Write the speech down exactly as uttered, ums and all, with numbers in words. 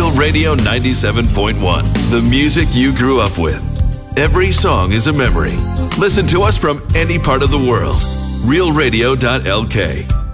Real Radio ninety-seven point one, the music you grew up with. Every song is a memory. Listen to us from any part of the world. real radio dot l k.